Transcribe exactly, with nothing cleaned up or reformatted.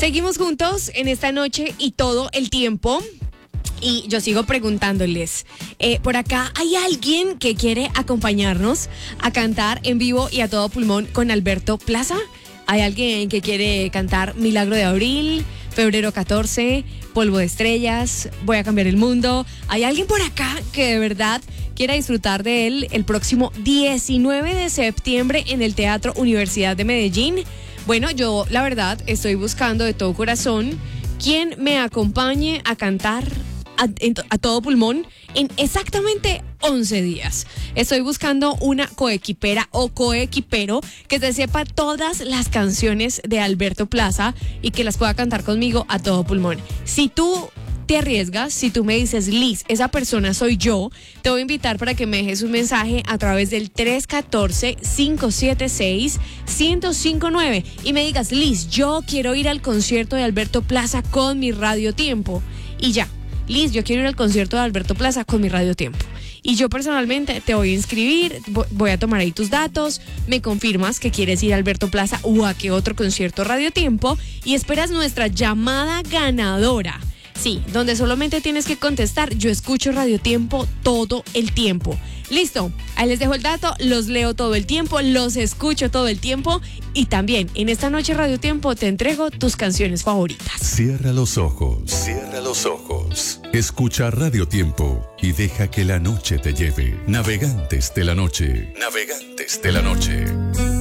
Seguimos juntos en esta noche y todo el tiempo. Y yo sigo preguntándoles, eh, por acá hay alguien que quiere acompañarnos a cantar en vivo y a todo pulmón con Alberto Plaza. Hay alguien que quiere cantar Milagro de Abril, Febrero catorce, Polvo de Estrellas, Voy a cambiar el mundo. Hay alguien por acá que de verdad quiera disfrutar de él el próximo diecinueve de septiembre en el Teatro Universidad de Medellín. Bueno, yo la verdad estoy buscando de todo corazón quien me acompañe a cantar A, a todo pulmón en exactamente once días. Estoy buscando una coequipera o coequipero que se sepa todas las canciones de Alberto Plaza y que las pueda cantar conmigo a todo pulmón. Si tú te arriesgas, si tú me dices, Liz, esa persona soy yo, te voy a invitar para que me dejes un mensaje a través del tres uno cuatro, cinco siete seis, uno cero cinco nueve y me digas, Liz, yo quiero ir al concierto de Alberto Plaza con mi Radio Tiempo. Y ya. Liz, yo quiero ir al concierto de Alberto Plaza con mi Radio Tiempo. Y yo personalmente te voy a inscribir, voy a tomar ahí tus datos, me confirmas que quieres ir a Alberto Plaza o a qué otro concierto Radio Tiempo y esperas nuestra llamada ganadora. Sí, donde solamente tienes que contestar, yo escucho Radio Tiempo todo el tiempo. Listo, ahí les dejo el dato, los leo todo el tiempo, los escucho todo el tiempo y también en esta noche Radio Tiempo te entrego tus canciones favoritas. Cierra los ojos, cierra los ojos. Escucha Radio Tiempo y deja que la noche te lleve. Navegantes de la noche, navegantes de la noche.